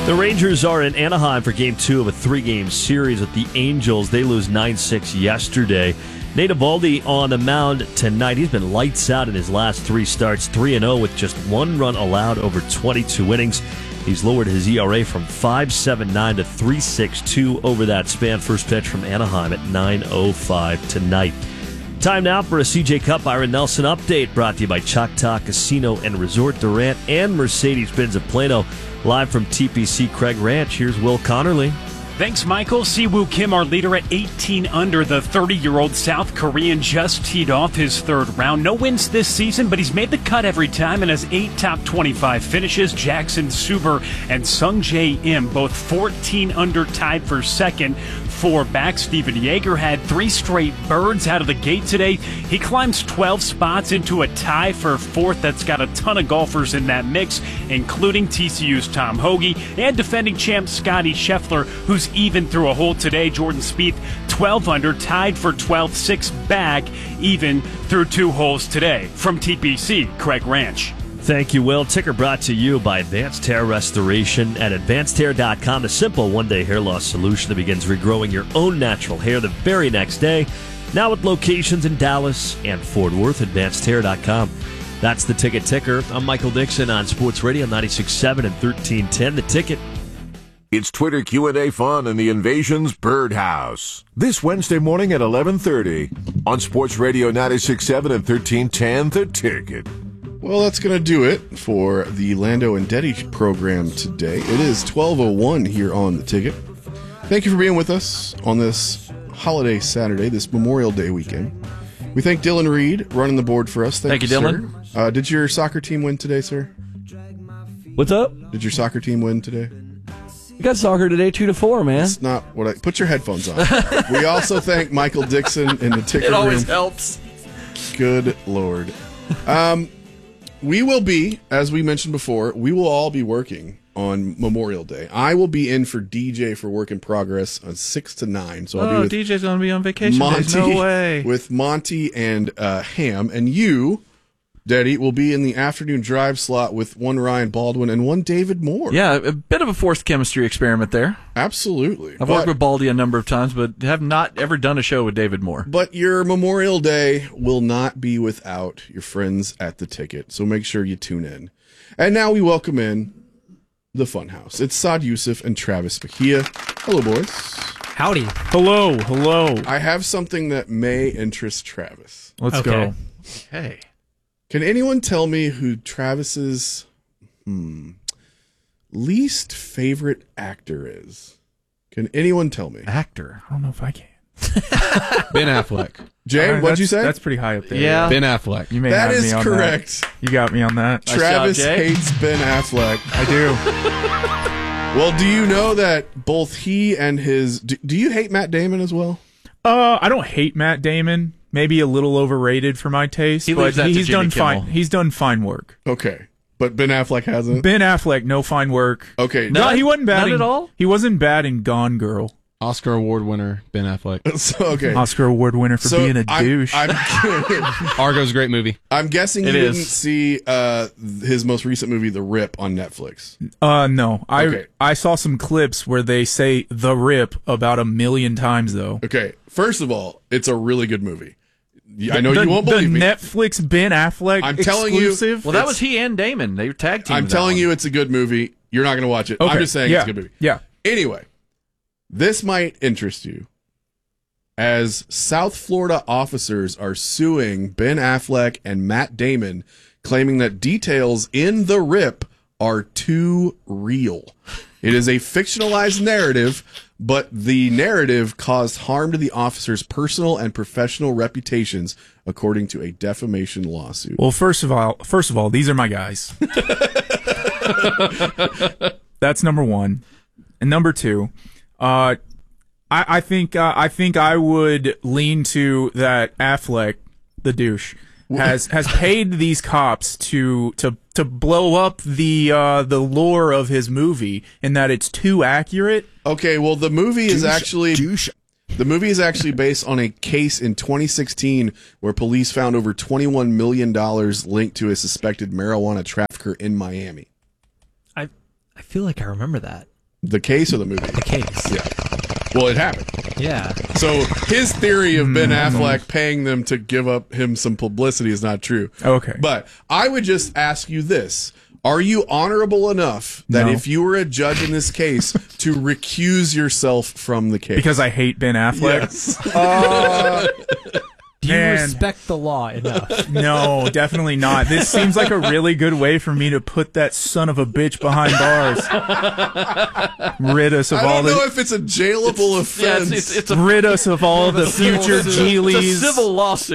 The Rangers are in Anaheim for Game 2 of a 3-game series with the Angels. They lose 9-6 yesterday. Nate Eovaldi on the mound tonight. He's been lights out in his last 3 starts, 3-0 with just 1 run allowed over 22 innings. He's lowered his ERA from 5.79 to 3.62 over that span. First pitch from Anaheim at 9:05 tonight. Time now for a CJ Cup Byron Nelson update, brought to you by Choctaw Casino and Resort Durant and Mercedes-Benz of Plano. Live from TPC Craig Ranch, here's Will Connerly. Thanks, Michael. Siwoo Kim, our leader at 18 under. The 30-year-old South Korean just teed off his 3rd round. No wins this season, but he's made the cut every time and has 8 top 25 finishes. Jackson Suber and Sung Jae Im, both 14 under, tied for 2nd. 4 back. Steven Yeager had 3 straight birds out of the gate today. He climbs 12 spots into a tie for 4th. That's got a ton of golfers in that mix, including TCU's Tom Hoge and defending champ Scotty Scheffler, who's even through a hole today. Jordan Spieth, 12 under, tied for 12th, 6 back, even through 2 holes today. From TPC, Craig Ranch. Thank you, Will. Ticker brought to you by Advanced Hair Restoration at AdvancedHair.com, the simple one-day hair loss solution that begins regrowing your own natural hair the very next day. Now with locations in Dallas and Fort Worth, AdvancedHair.com. That's the Ticker. I'm Michael Dixon on Sports Radio 96.7 and 1310. The Ticket. It's Twitter Q&A fun in the Invasion's Birdhouse. This Wednesday morning at 11:30 on Sports Radio 96.7 and 1310. The Ticket. Well, that's going to do it for the Lando and Deddy program today. It is 12:01 here on The Ticket. Thank you for being with us on this holiday Saturday, this Memorial Day weekend. We thank Dylan Reed running the board for us. Thank you, Dylan. Sir. Did your soccer team win today, sir? What's up? Did your soccer team win today? We got soccer today, 2-4, man. That's not what I... Put your headphones on. We also thank Michael Dixon in the Ticket It always room. helps. Good Lord. We will be, as we mentioned before, we will all be working on Memorial Day. I will be in for DJ for Work in Progress on 6 to 9. So I'll be with DJ's going to be on vacation. Monty, There's no way. With Monty and Ham. And you, Daddy, will be in the afternoon drive slot with one Ryan Baldwin and one David Moore. Yeah, a bit of a forced chemistry experiment there. Absolutely. I've worked with Baldy a number of times, but have not ever done a show with David Moore. But your Memorial Day will not be without your friends at The Ticket, so make sure you tune in. And now we welcome in the Funhouse. It's Saad Youssef and Travis Mejia. Hello, boys. Howdy. Hello. I have something that may interest Travis. Let's go. Hey. Can anyone tell me who Travis's least favorite actor is? Can anyone tell me? Actor? I don't know if I can. Ben Affleck. Jay, All right, what'd you say? That's pretty high up there. Yeah. Ben Affleck. You may That have is me on correct. That. You got me on that. Nice Travis job, Jay. hates Ben Affleck. I do. Well, do you know that both he and his... Do you hate Matt Damon as well? I don't hate Matt Damon. Maybe a little overrated for my taste, He but leaves that to he's Jimmy done fine. Kimmel. He's done fine work. Okay. But Ben Affleck hasn't? Ben Affleck, no fine work. Okay. No, he wasn't bad None at all? He wasn't bad in Gone Girl. Oscar Award winner Ben Affleck. So, okay. Oscar Award winner for being a douche. Argo's a great movie. I'm guessing you It didn't is. see his most recent movie, The Rip, on Netflix. No. Okay. I saw some clips where they say The Rip about 1 million times, though. Okay. First of all, it's a really good movie. I know you won't believe the me. Netflix Ben Affleck I'm telling you- exclusive. Well, that was he and Damon. They were tag team. I'm telling you it's a good movie. You're not going to watch it. Okay. I'm just saying yeah. it's a good movie. Yeah. Anyway, this might interest you, as South Florida officers are suing Ben Affleck and Matt Damon, claiming that details in The Rip are too real. It is a fictionalized narrative, but the narrative caused harm to the officers' personal and professional reputations, according to a defamation lawsuit. Well, first of all, these are my guys. That's number one, and number two, I think I would lean to that Affleck, the douche, has paid these cops to blow up the lore of his movie, and that it's too accurate. Okay, well, the movie is actually based on a case in 2016 where police found over $21 million linked to a suspected marijuana trafficker in Miami. I feel like I remember that. The case or the movie? The case. Yeah. Well, it happened. Yeah. So his theory of Ben Affleck paying them to give up him some publicity is not true. Okay. But I would just ask you this. Are you honorable enough that No. if you were a judge in this case to recuse yourself from the case? Because I hate Ben Affleck? Yes. Do you Man. respect the law enough? No, definitely not. This seems like a really good way for me to put that son of a bitch behind bars. Rid us of I all don't know the if it's a jailable offense. it's a rid us of all the future It's a Geelys. civil lawsuit.